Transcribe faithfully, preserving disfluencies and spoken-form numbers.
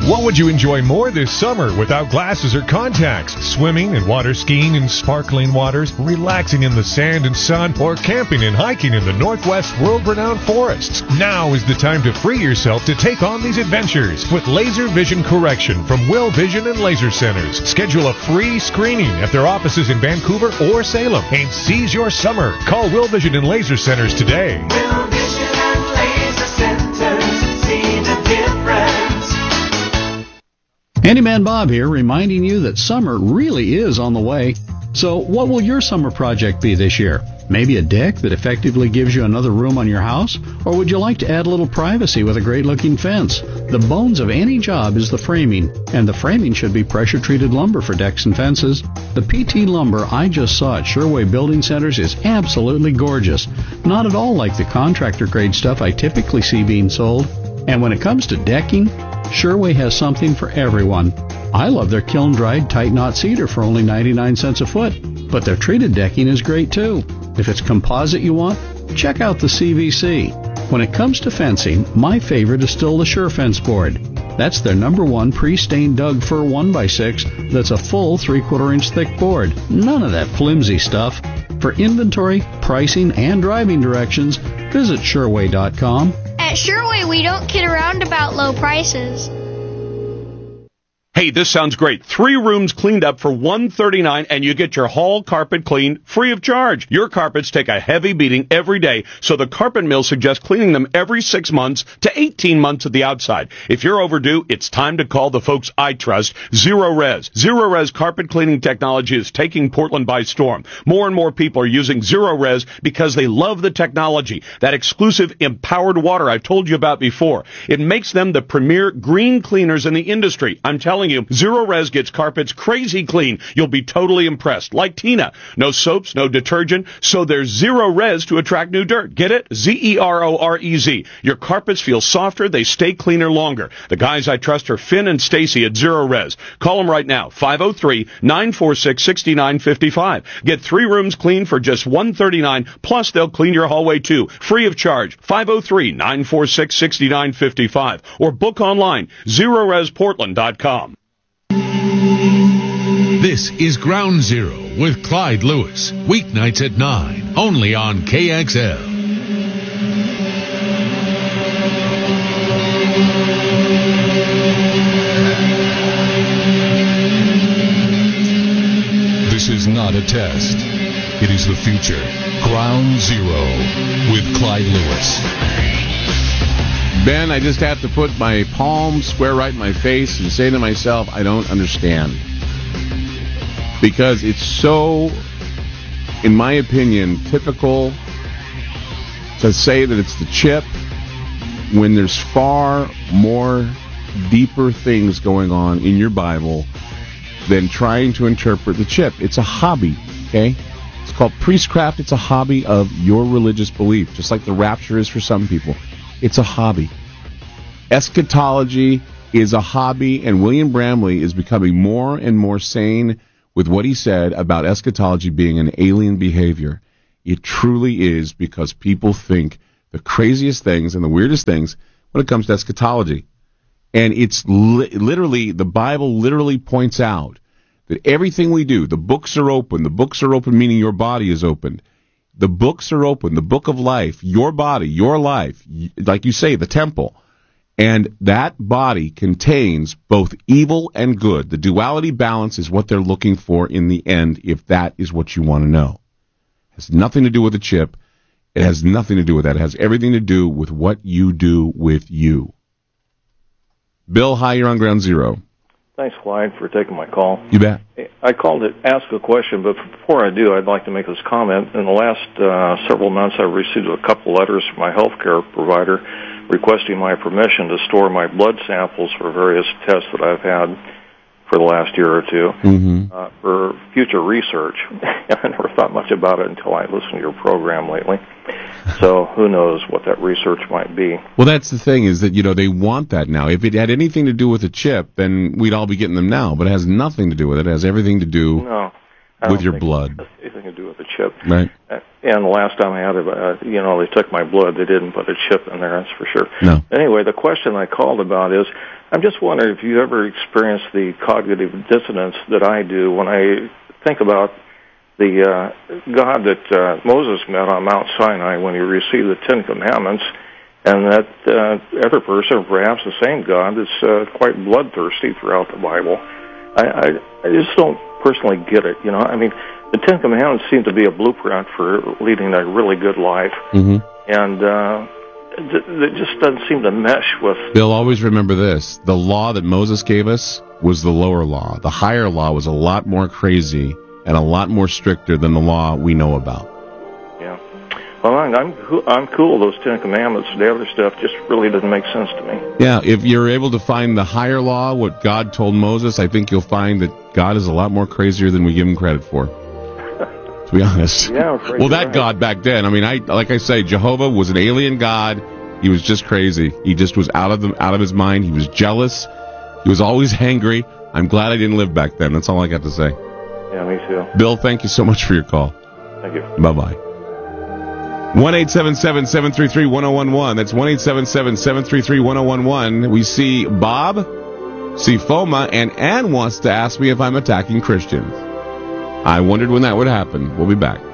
What would you enjoy more this summer without glasses or contacts? Swimming and water skiing in sparkling waters, relaxing in the sand and sun, or camping and hiking in the Northwest world-renowned forests? Now is the time to free yourself to take on these adventures with laser vision correction from Will Vision and Laser Centers. Schedule a free screening at their offices in Vancouver or Salem and seize your summer. Call Will Vision and Laser Centers today. Will Vision and Laser Centers, see the difference. Handyman Bob here, reminding you that summer really is on the way. So what will your summer project be this year? Maybe a deck that effectively gives you another room on your house? Or would you like to add a little privacy with a great-looking fence? The bones of any job is the framing, and the framing should be pressure-treated lumber for decks and fences. The P T lumber I just saw at Sherway Building Centers is absolutely gorgeous. Not at all like the contractor-grade stuff I typically see being sold. And when it comes to decking, Sherway has something for everyone. I love their kiln-dried tight-knot cedar for only ninety-nine cents a foot, but their treated decking is great too. If it's composite you want, check out the C V C. When it comes to fencing, my favorite is still the SureFence board. That's their number one pre-stained Doug fir one by six that's a full three-quarter inch thick board. None of that flimsy stuff. For inventory, pricing, and driving directions, visit Sherway dot com. At Sherway, we don't kid around about low prices. Hey, this sounds great. Three rooms cleaned up for one hundred thirty-nine dollars, and you get your hall carpet cleaned free of charge. Your carpets take a heavy beating every day, so the Carpet Mill suggests cleaning them every six months to eighteen months at the outside. If you're overdue, it's time to call the folks I trust, Zero Res. Zero Res carpet cleaning technology is taking Portland by storm. More and more people are using Zero Res because they love the technology, that exclusive empowered water I've told you about before. It makes them the premier green cleaners in the industry. I'm telling you, Zero Res gets carpets crazy clean. You'll be totally impressed. Like Tina. No soaps, no detergent, so there's Zero Res to attract new dirt. Get it? Z E R O R E Z. Your carpets feel softer, they stay cleaner longer. The guys I trust are Finn and Stacy at Zero Res. Call them right now, five oh three, nine four six, six nine five five. Get three rooms cleaned for just one hundred thirty-nine dollars, plus they'll clean your hallway too, free of charge. five oh three, nine four six, six nine five five. Or book online, zero res portland dot com. This is Ground Zero with Clyde Lewis, weeknights at nine, only on K X L. This is not a test. It is the future. Ground Zero with Clyde Lewis. Ben, I just have to put my palm square right in my face and say to myself, I don't understand. Because it's so, in my opinion, typical to say that it's the chip when there's far more deeper things going on in your Bible than trying to interpret the chip. It's a hobby, okay? It's called priestcraft. It's a hobby of your religious belief, just like the rapture is for some people. It's a hobby. Eschatology is a hobby, and William Bramley is becoming more and more sane with what he said about eschatology being an alien behavior. It truly is, because people think the craziest things and the weirdest things when it comes to eschatology. And it's li- literally, the Bible literally points out that everything we do, the books are open. The books are open, meaning your body is open. The books are open. The book of life, your body, your life, like you say, the temple. And that body contains both evil and good. The duality balance is what they're looking for in the end, if that is what you want to know. It has nothing to do with the chip. It has nothing to do with that. It has everything to do with what you do with you. Bill, hi, you're on Ground Zero. Thanks, Clyde, for taking my call. You bet. I called to ask a question, but before I do, I'd like to make this comment. In the last uh, several months, I've received a couple letters from my health care provider requesting my permission to store my blood samples for various tests that I've had for the last year or two mm-hmm. uh, for future research. I never thought much about it until I listened to your program lately. So who knows what that research might be. Well, that's the thing, is that, you know, they want that now. If it had anything to do with a chip, then we'd all be getting them now. But it has nothing to do with it. It has everything to do... No. I don't with your think blood. It has anything to do with the chip. Right. And the last time I had it, uh, you know, they took my blood. They didn't put a chip in there, that's for sure. No. Anyway, the question I called about is, I'm just wondering if you ever experienced the cognitive dissonance that I do when I think about the uh, God that uh, Moses met on Mount Sinai when he received the Ten Commandments, and that uh, other person, perhaps the same God, is uh, quite bloodthirsty throughout the Bible. I, I, I just don't personally get it. You know, I mean, the Ten Commandments seem to be a blueprint for leading a really good life, Mm-hmm. and uh, it, it just doesn't seem to mesh with. Bill, always remember this. The law that Moses gave us was the lower law. The higher law was a lot more crazy and a lot more stricter than the law we know about. Yeah. Well, I'm I'm, coo- I'm cool with those Ten Commandments. The other stuff just really doesn't make sense to me. Yeah, if you're able to find the higher law, what God told Moses, I think you'll find that God is a lot more crazier than we give him credit for. To be honest. Yeah, I'm afraid well, you're that right. God back then, I mean, I like I say, Jehovah was an alien God. He was just crazy. He just was out of the, out of his mind. He was jealous. He was always angry. I'm glad I didn't live back then. That's all I got to say. Yeah, me too. Bill, thank you so much for your call. Thank you. Bye-bye. one eight seven seven, seven three three, one zero one one. That's one eight seven seven, seven three three, one zero one one. We see Bob, see Foma, and Ann wants to ask me if I'm attacking Christians. I wondered when that would happen. We'll be back.